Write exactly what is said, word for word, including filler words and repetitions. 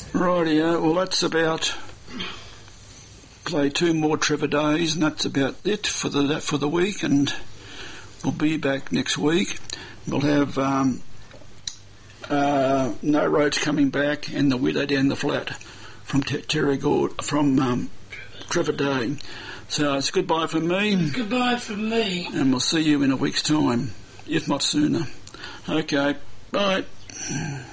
Rightio, well that's about... play two more Trevor days, and that's about it for the for the week, and we'll be back next week. We'll have um, uh, No Roads coming back, and The Widow Down the Flat from T- Terry Gord, from um, Trevor Day. So it's goodbye from me. Goodbye from me. And we'll see you in a week's time, if not sooner. Okay, bye.